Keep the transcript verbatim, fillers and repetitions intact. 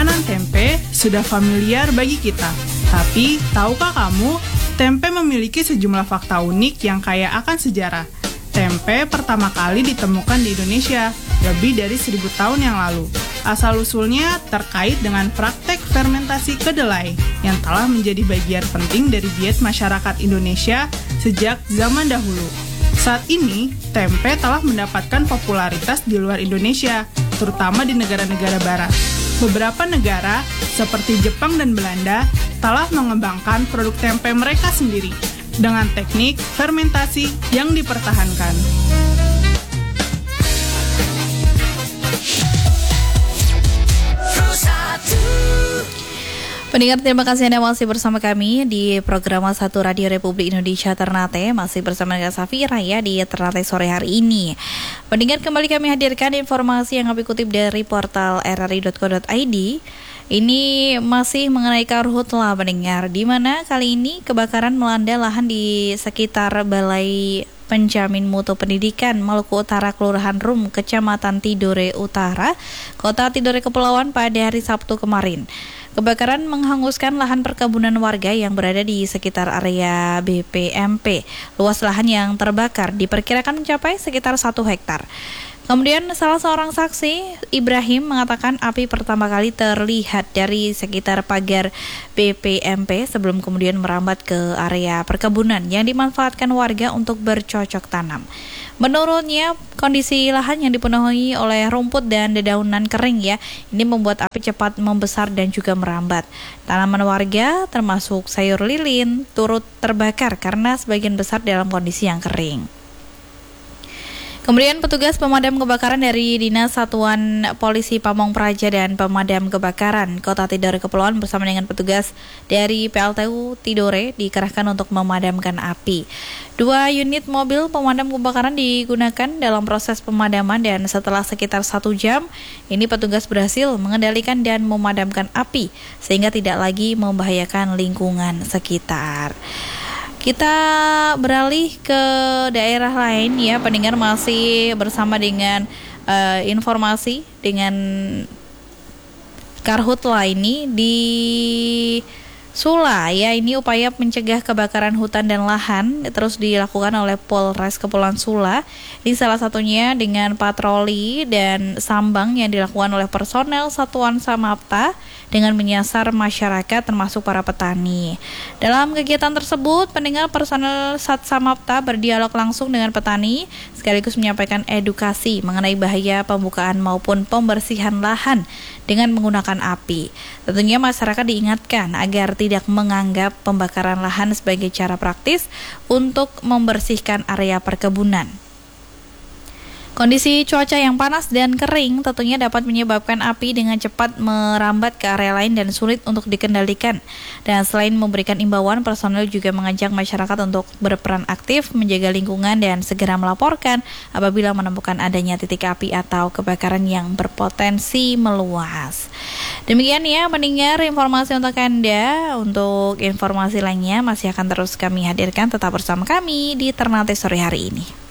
Makanan tempe sudah familiar bagi kita. Tapi, tahukah kamu, tempe memiliki sejumlah fakta unik yang kaya akan sejarah. Tempe pertama kali ditemukan di Indonesia lebih dari seribu tahun yang lalu. Asal-usulnya terkait dengan praktek fermentasi kedelai yang telah menjadi bagian penting dari diet masyarakat Indonesia sejak zaman dahulu. Saat ini, tempe telah mendapatkan popularitas di luar Indonesia, terutama di negara-negara barat. Beberapa negara, seperti Jepang dan Belanda, telah mengembangkan produk tempe mereka sendiri dengan teknik fermentasi yang dipertahankan. Pendengar, terima kasih Anda masih bersama kami di program satu Radio Republik Indonesia Ternate. Masih bersama dengan Safira ya di Ternate sore hari ini. Pendengar, kembali kami hadirkan informasi yang kami kutip dari portal r r i dot co dot i d. Ini masih mengenai karhutla pendengar, di mana kali ini kebakaran melanda lahan di sekitar Balai Penjamin Mutu Pendidikan Maluku Utara, Kelurahan Rum, Kecamatan Tidore Utara, Kota Tidore Kepulauan pada hari Sabtu kemarin. Kebakaran menghanguskan lahan perkebunan warga yang berada di sekitar area B P M P. Luas lahan yang terbakar diperkirakan mencapai sekitar satu hektar. Kemudian salah seorang saksi, Ibrahim, mengatakan api pertama kali terlihat dari sekitar pagar B P M P sebelum kemudian merambat ke area perkebunan yang dimanfaatkan warga untuk bercocok tanam. Menurutnya, kondisi lahan yang dipenuhi oleh rumput dan dedaunan kering ya, ini membuat api cepat membesar dan juga merambat. Tanaman warga termasuk sayur lilin turut terbakar karena sebagian besar dalam kondisi yang kering. Kemudian petugas pemadam kebakaran dari Dinas Satuan Polisi Pamong Praja dan Pemadam Kebakaran Kota Tidore Kepulauan bersama dengan petugas dari P L T U Tidore dikerahkan untuk memadamkan api. Dua unit mobil pemadam kebakaran digunakan dalam proses pemadaman dan setelah sekitar satu jam, ini petugas berhasil mengendalikan dan memadamkan api sehingga tidak lagi membahayakan lingkungan sekitar. Kita beralih ke daerah lain ya, pendengar, masih bersama dengan uh, informasi dengan karhutla ini di Sula ya. Ini upaya mencegah kebakaran hutan dan lahan terus dilakukan oleh Polres Kepulauan Sula. Ini salah satunya dengan patroli dan sambang yang dilakukan oleh personel Satuan Samapta dengan menyasar masyarakat termasuk para petani. Dalam kegiatan tersebut, pendengar, personel Sat Samapta berdialog langsung dengan petani sekaligus menyampaikan edukasi mengenai bahaya pembukaan maupun pembersihan lahan dengan menggunakan api. Tentunya masyarakat diingatkan agar tidak menganggap pembakaran lahan sebagai cara praktis untuk membersihkan area perkebunan. Kondisi cuaca yang panas dan kering tentunya dapat menyebabkan api dengan cepat merambat ke area lain dan sulit untuk dikendalikan. Dan selain memberikan imbauan, personel juga mengajak masyarakat untuk berperan aktif menjaga lingkungan dan segera melaporkan apabila menemukan adanya titik api atau kebakaran yang berpotensi meluas. Demikian ya pendengar informasi untuk Anda. Untuk informasi lainnya masih akan terus kami hadirkan. Tetap bersama kami di Ternate sore hari ini.